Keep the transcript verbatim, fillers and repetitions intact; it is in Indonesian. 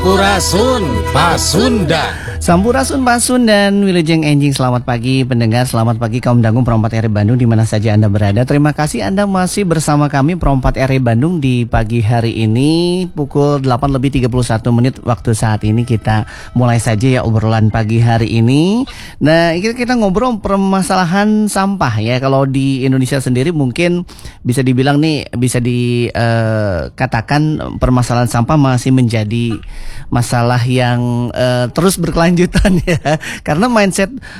Sampurasun Pasunda. Sampurasun Pasun dan Wilujeng Enjing. Selamat pagi pendengar, selamat pagi kaum dangu Perompat R I Bandung di mana saja Anda berada. Terima kasih Anda masih bersama kami Perompat R I Bandung di pagi hari ini pukul delapan lebih tiga puluh satu menit waktu saat ini. Kita mulai saja ya obrolan pagi hari ini. Nah, kita, kita ngobrol permasalahan sampah ya. Kalau di Indonesia sendiri mungkin bisa dibilang nih, bisa dikatakan uh, permasalahan sampah masih menjadi masalah yang uh, terus berkelanjutan ya, karena mindset